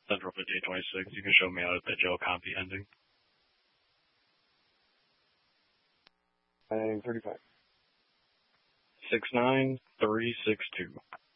Central 5826. You can show me out at that Joe Compy ending. Heading 35. 69362.